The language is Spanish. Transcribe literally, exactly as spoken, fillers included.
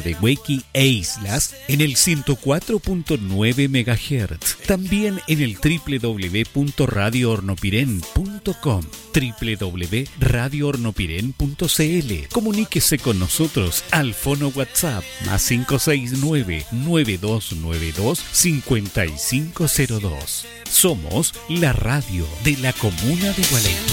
de Huequi e Islas en el ciento cuatro punto nueve megahertz. También en el doble u doble u doble u punto radio hornopiren punto com, doble u doble u doble u punto radio hornopiren punto c l. Comuníquese con nosotros al fono WhatsApp más cinco seis nueve, nueve dos nueve dos, cinco cinco cero dos. Somos la radio de la comuna de Gualeguay.